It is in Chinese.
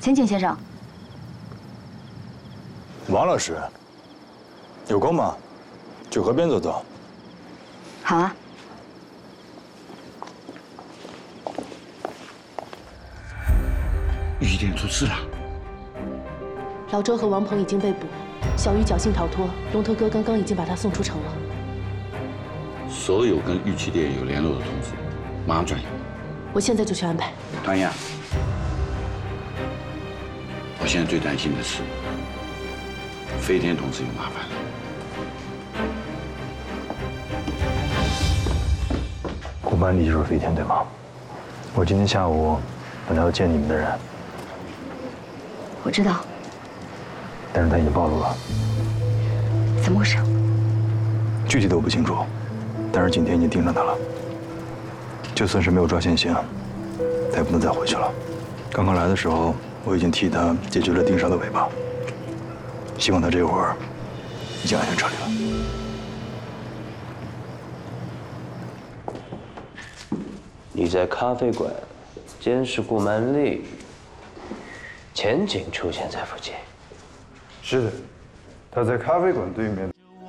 请先生。 王老师，有空吗？去河边走走。 好啊。 玉器店出事了， 老周和王鹏已经被捕，小玉侥幸逃脱，龙头哥刚刚已经把他送出城了。 所有跟玉器店有联络的同志，马上转移。 我现在就去安排。 端亚，我现在最担心的是飞天同志有麻烦了。 顾班你就是飞天对吗？我今天下午本来要见你们的人， 我知道。 但是他已经暴露了。 怎么回事？ 具体的我不清楚，但是景天已经盯上他了。就算是没有抓现行，他也不能再回去了。刚刚来的时候，我已经替他解决了盯梢的尾巴。希望他这会儿已经安全撤离了。 你在咖啡馆监视顾曼丽，前景出现在附近。 是的，他在咖啡馆对面